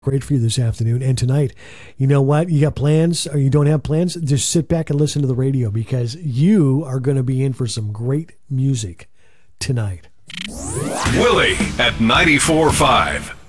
great for you this afternoon and tonight. You know what? You got plans or you don't have plans? Just sit back and listen to the radio because you are going to be in for some great music tonight. Willie at 94.5.